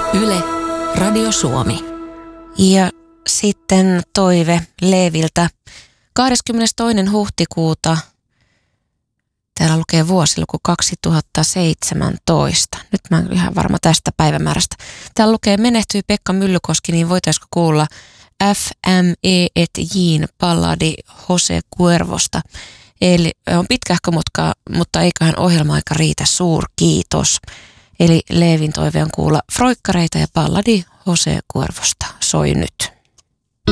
Yle, Radio Suomi. Ja sitten toive Leeviltä 22. huhtikuuta. Täällä lukee vuosiluku 2017. Nyt mä en ihan varma tästä päivämäärästä. Täällä lukee menehtyi Pekka Myllykoski, niin voitaisiko kuulla FME et Jin balladi Jose Cuervosta. Eli on pitkähkö mutta eiköhän ohjelma-aika riitä, suurkiitos. Eli Leevin toive on kuulla Froikkareita ja balladi Jose Cuervosta. Soi nyt.